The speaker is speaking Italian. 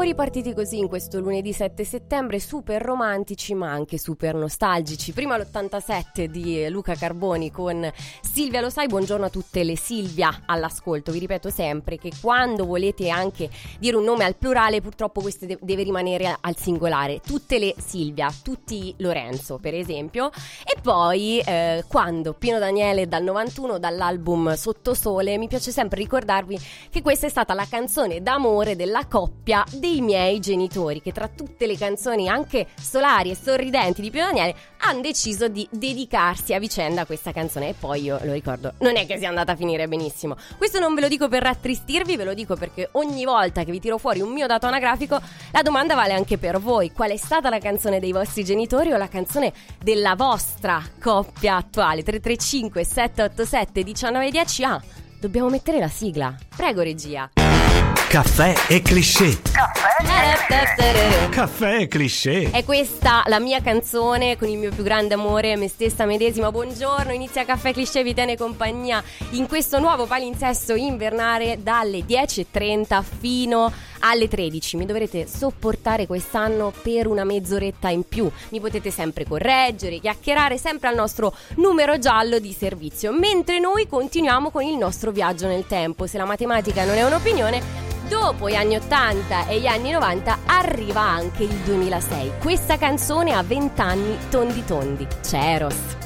Siamo ripartiti così in questo lunedì 7 settembre, super romantici ma anche super nostalgici. Prima l'87 di Luca Carboni con Silvia Lo Sai. Buongiorno a tutte le Silvia all'ascolto. Vi ripeto sempre che quando volete anche dire un nome al plurale, purtroppo questo deve rimanere al singolare. Tutte le Silvia, tutti Lorenzo per esempio. E poi quando Pino Daniele dal 91, dall'album Sottosole, mi piace sempre ricordarvi che questa è stata la canzone d'amore della coppia dei miei genitori, che tra tutte le canzoni anche solari e sorridenti di Pino Daniele hanno deciso di dedicarsi a vicenda a questa canzone. E poi io lo ricordo, non è che sia andata a finire benissimo. Questo non ve lo dico per rattristirvi, ve lo dico perché ogni volta che vi tiro fuori un mio dato anagrafico la domanda vale anche per voi: qual è stata la canzone dei vostri genitori o la canzone della vostra coppia attuale? 335 787 1910. Dobbiamo mettere la sigla, prego regia. Caffè e cliché. Caffè e cliché. È questa la mia canzone con il mio più grande amore, me stessa medesima. Buongiorno, inizia Caffè e Cliché, vi tiene compagnia in questo nuovo palinsesto invernale dalle 10:30 fino alle 13. Mi dovrete sopportare quest'anno per una mezz'oretta in più. Mi potete sempre correggere, chiacchierare, sempre al nostro numero giallo di servizio, mentre noi continuiamo con il nostro viaggio nel tempo. Se la matematica non è un'opinione, dopo gli anni 80 e gli anni 90 arriva anche il 2006. Questa canzone ha 20 anni tondi tondi. C'è Eros.